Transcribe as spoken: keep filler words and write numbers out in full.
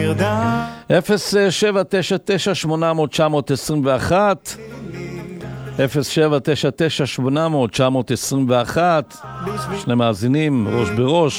אפס שבע תשע תשע שמונה אפס אפס תשע אפס אחת אפס שבע תשע תשע שמונה אפס אפס תשע אפס אחת. שני מאזינים ראש בראש.